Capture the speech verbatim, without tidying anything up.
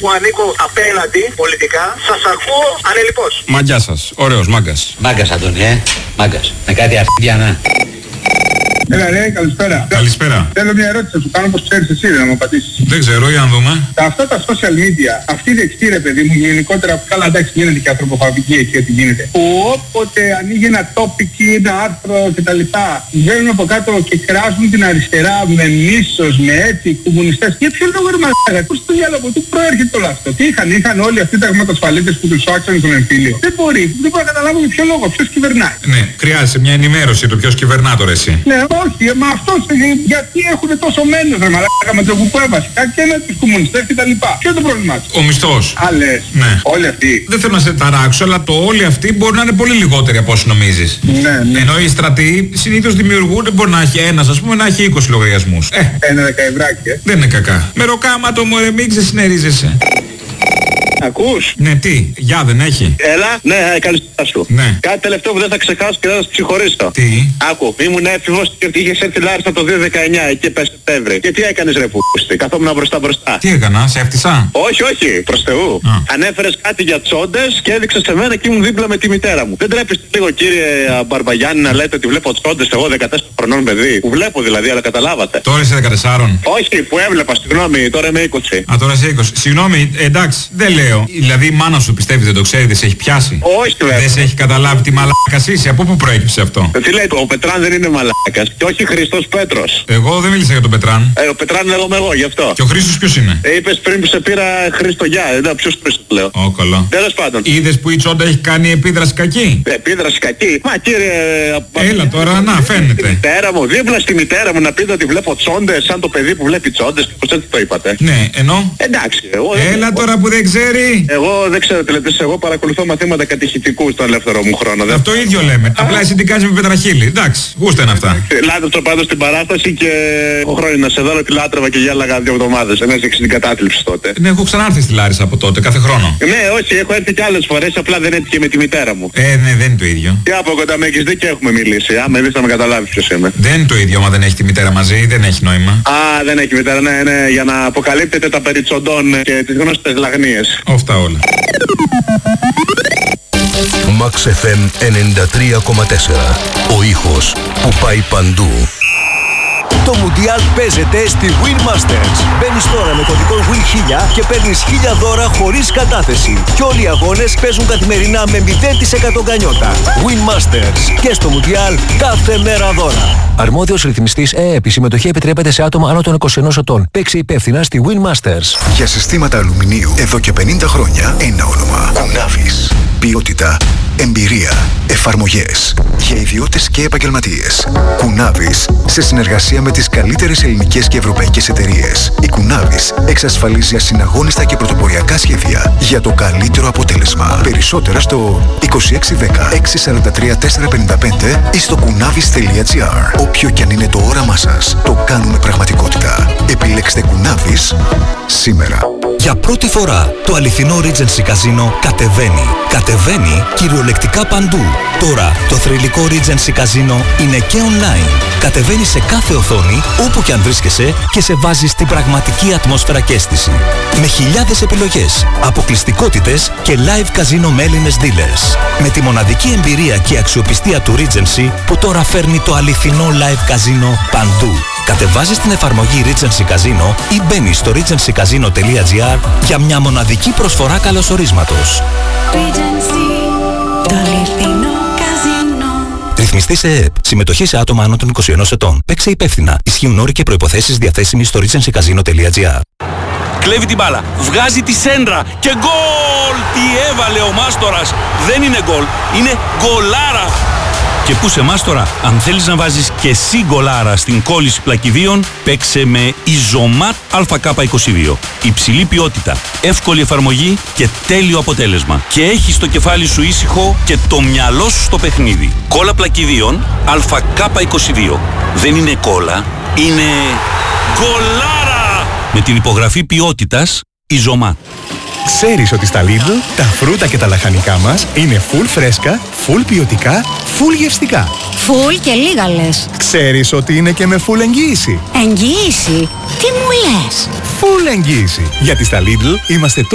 που ανήκω απέναντι πολιτικά, σας ακούω ανελιπώς. Μαγκιά σας, ωραίος μάγκας. Μάγκας Αντώνη, ε, μάγκας. Με κάτι αρχίδια, να. Έλα ρε, καλησπέρα. Καλησπέρα. Θέλω μια ερώτηση να σου κάνω, πως ξέρεις εσύ να μου απαντήσεις. Δεν ξέρω, για να δούμε. Αυτά τα social media, αυτή η δεξί ρε παιδί μου, γενικότερα, καλά εντάξει γίνεται και ανθρωποφαγική εκεί ό,τι γίνεται, που όποτε ανοίγει ένα topic ή ένα άρθρο κτλ. Βγαίνουν από κάτω και κράζουν την αριστερά με μίσος, με έτσι, κομμουνιστές. Για ποιο λόγο ρε μαλάκα, πώς το διάλογο, πού προέρχεται όλο αυτό. Τι είχαν, είχαν όλοι αυτοί τα γραμματοσφαλίτες που τους άξανε στον εμφύλιο. Δεν μπορεί, δεν μπορώ να καταλάβω για ποιο λόγο, ποιος κυβερνάει. Ναι, χρειάζεται μια ενημέρωση του ποιος κυβερνά τώρα εσύ. Ναι, όχι, μα αυτός γιατί έχουν τόσο μένος ρε μαλάκα με το κουκουέ βασικά και με τους κομμουνιστές και τα λοιπά. Ποιο είναι το πρόβλημά του. Ο μισθός. Άλλες. Ναι. Όλοι αυτοί. Δεν θέλω να σε ταράξω, αλλά το όλοι αυτοί μπορεί να είναι πολύ λιγότεροι από όσοι νομίζεις. Ναι, ναι. Ενώ οι στρατοί συνήθως δημιουργούνται, μπορεί να έχει ένας, ας πούμε, να έχει είκοσι λογαριασμούς. Ε, Ένα δεκαευράκι, ε. δεν είναι κακά. Με ροκάματο μου, ρε, μην ξεσυνερίζεσαι. Ακούς? Ναι, τι, γεια δεν έχει. Έλα, ναι, καλησπέρα σου. Ναι. Κάτι τελευταίο που δεν θα ξεχάσω και δεν θα σε συγχωρήσω. Τι. Άκου, ήμουν έφηβος και είχες έρθει Λάρισα το δύο χιλιάδες δεκαεννιά, εκεί πες Σεπτέμβρη. Και τι έκανες ρε πούστη, καθόμουν μπροστά μπροστά. Τι έκανα, σε έφτιασα. Όχι, όχι, προς Θεού. Α. Ανέφερες κάτι για τσόντες και έδειξες σε μένα και ήμουν δίπλα με τη μητέρα μου. Δεν τρέπεστε λίγο κύριε Μπαρμπαγιάννη να λέτε ότι βλέπω τσόντες εγώ δεκατέσσερα χρονών παιδί. Που βλέπω δηλαδή, αλλά καταλάβατε. Τώρα είσαι δεκατέσσερα. Όχι, που έβλεπα, συγγνώμη, τώρα είμαι είκοσι. Α, τώρα είσαι είκοσι. Συγγνώμη, εντάξει, δεν λέω. Δηλαδή η μάνα σου πιστεύει δεν το ξέρει, δεν σε έχει πιάσει. Όχι βέβαια. Δεν σε έχει καταλάβει τι μαλάκας είσαι. Από πού προέκυψε αυτό. Τι λέει, ο Πετράν δεν είναι μαλάκας και όχι Χριστός Πέτρος. Εγώ δεν μίλησα για τον Πετράν. Ε, ο Πετράν λέγομαι εγώ γι' αυτό. Και ο Χρήστος ποιος είναι. Ε, είπες πριν που σε πήρα Χρήστο Γιά, δεν ποιος Χρήστος λέω. Ω, καλό. Τέλος πάντων. Είδες που η τσόντα έχει κάνει επίδραση κακή. Επίδραση κακή. Μα κύριε... Έλα τώρα, να φαίνεται. Μητέρα μου, δίπλα στη μητέρα μου να πείτε ότι βλέπω τσόντες σαν το παιδί που βλέπει τσόντες. Πώς έτσι το είπατε. Ναι, ενώ. Εντάξει, εγώ... Έλα τώρα που δεν ξέρει. Εγώ δεν ξέρω τι λέτε, εγώ παρακολουθώ μαθήματα κατηχητικού στον ελεύθερο μου χρόνο. Δεν... Αυτό ίδιο λέμε. Απλά εσύ την κάνεις με πετραχύλι. Εντάξει, γούστα είναι αυτά. Λάτρεψα πάντως στην παράσταση και ο χρόνος να σε δω ότι λάτρευα και γέλαγα δύο εβδομάδες. Ενώ έχεις την κατάθλιψη τότε. Ναι, έχω ξανάρθει στη Λάρισα από τότε, κάθε χρόνο. Ναι, όχι, έχω έρθει και άλλες φορές, απλά δεν έτυχε με τη μητέρα μου. Ε, ναι, δεν είναι το ίδιο. Και από κοντά με έχεις δει και έχουμε μιλήσει. Άμα δεις θα με καταλάβεις ποιος είμαι. Δεν είναι το ίδιο, άμα δεν έχει τη μητέρα μαζί, δεν έχει νόημα. Α, δεν έχει μητέρα, ναι, ναι, για να αποκαλύπτετε τα περί τσοντών και τις γνωστές λαγνίες. Αυτά όλα. Max εφ εμ ενενήντα τρία κόμμα τέσσερα. Ο ήχος που πάει παντού. Το Μουντιάλ παίζεται στη Win Masters. Μπαίνεις τώρα με κωδικό Win χίλια και παίρνεις χίλια δώρα χωρίς κατάθεση. Και όλοι οι αγώνες παίζουν καθημερινά με μηδέν τοις εκατό γκανιότα. Win Masters. Και στο Μουντιάλ κάθε μέρα δώρα. Αρμόδιος ρυθμιστής ΕΕΠ. Η συμμετοχή επιτρέπεται σε άτομα άνω των είκοσι ενός ετών. Παίξε υπεύθυνα στη Win Masters. Για συστήματα αλουμινίου εδώ και πενήντα χρόνια ένα όνομα. Κουνάβης. Ποιότητα, εμπειρία, εφαρμογές. Για ιδιώτες και επαγγελματίες. Κουνάβης, σε συνεργασία με τις καλύτερες ελληνικές και ευρωπαϊκές εταιρείες. Η Κουνάβης εξασφαλίζει ασυναγώνιστα και πρωτοποριακά σχέδια για το καλύτερο αποτέλεσμα. Περισσότερα στο είκοσι έξι δέκα έξι σαράντα τρία τετρακόσια πενήντα πέντε ή στο κουνάβης τελεία τζι άρ. Όποιο κι αν είναι το όραμά σας, το κάνουμε πραγματικότητα. Επιλέξτε Κουνάβης σήμερα. Για πρώτη φορά το αληθινό Regency Casino κατεβαίνει. Κατεβαίνει κυριολεκτικά παντού. Τώρα το θρυλικό Regency Casino είναι και online. Κατεβαίνει σε κάθε οθόνη όπου και αν βρίσκεσαι και σε βάζει στην πραγματική ατμόσφαιρα και αίσθηση. Με χιλιάδες επιλογές, αποκλειστικότητες και live casino με Έλληνες dealers. Με τη μοναδική εμπειρία και αξιοπιστία του Regency που τώρα φέρνει το αληθινό live casino παντού. Κατεβάζεις την εφαρμογή Regency Casino ή μπαίνεις στο regency casino τελεία τζι άρ για μια μοναδική προσφορά καλωσορίσματος. Regency, το αληθινό καζίνο. Ρυθμιστής ΕΕΠ. Συμμετοχή σε άτομα άνω των είκοσι ενός ετών. Παίξε υπεύθυνα. Ισχύουν όροι και προϋποθέσεις διαθέσιμοι στο regency casino τελεία τζι άρ. Κλέβει την μπάλα, βγάζει τη σέντρα και γκολ! Τι έβαλε ο Μάστορας! Δεν είναι γκολ, είναι γκολάρα! Και πού σε Μάστορα, αν θέλεις να βάζεις και εσύ γκολάρα στην κόλληση πλακιδίων, παίξε με Ιζωμάτ Α Κ είκοσι δύο. Υψηλή ποιότητα, εύκολη εφαρμογή και τέλειο αποτέλεσμα. Και έχεις το κεφάλι σου ήσυχο και το μυαλό σου στο παιχνίδι. Κόλλα πλακιδίων Α Κ είκοσι δύο. Δεν είναι κόλλα, είναι γκολάρα! Με την υπογραφή ποιότητας Ιζωμάτ. Ξέρεις ότι στα Lidl τα φρούτα και τα λαχανικά μας είναι full φρέσκα, full ποιοτικά, full γευστικά. Full και λίγα λες. Ξέρεις ότι είναι και με full εγγύηση. Εγγύηση? Τι μου λες? Full εγγύηση. Γιατί στα Lidl είμαστε